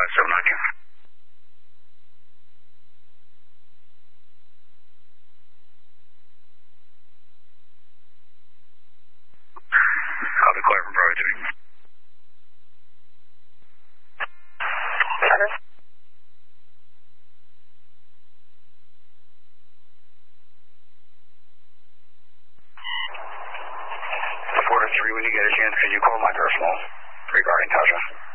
5792. Copy, quiet from Bravo 2. Roger. 4-3, when you get a chance, could you call my personal regarding Tasha?